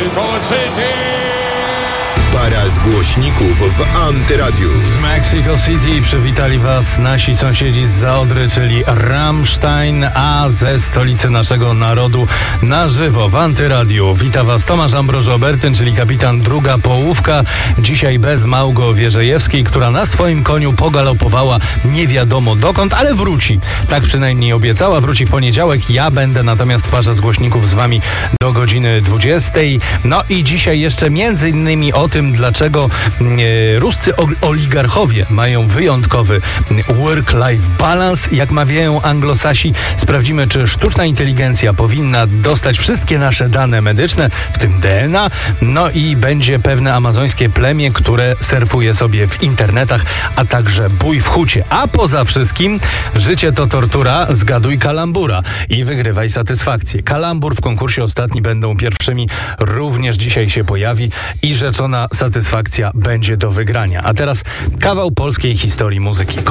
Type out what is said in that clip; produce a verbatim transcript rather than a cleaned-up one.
Mexico City! Para z głośników w Antyradiu. Z Mexico City przywitali Was nasi sąsiedzi z Zaodry, czyli Rammstein, a ze stolicy naszego narodu na żywo w Antyradiu. Wita Was Tomasz Ambroż-Obertyn, czyli kapitan druga połówka. Dzisiaj bez Małgo Wierzejewskiej, która na swoim koniu pogalopowała nie wiadomo dokąd, ale wróci. Tak przynajmniej obiecała. Wróci w poniedziałek. Ja będę natomiast w parze z głośników z Wami do godziny dwudziestej. No i dzisiaj jeszcze między innymi o tym, dlaczego e, ruscy oligarchowie mają wyjątkowy work-life balance, jak mawiają anglosasi. Sprawdzimy, czy sztuczna inteligencja powinna dostać wszystkie nasze dane medyczne, w tym D N A. No i będzie pewne amazońskie plemię, które surfuje sobie w internetach, a także bój w hucie. A poza wszystkim życie to tortura, zgaduj kalambura i wygrywaj satysfakcję. Kalambur w konkursie ostatni będą pierwszymi, również dzisiaj się pojawi i rzeczona satysfakcja będzie do wygrania. A teraz kawał polskiej historii muzyki.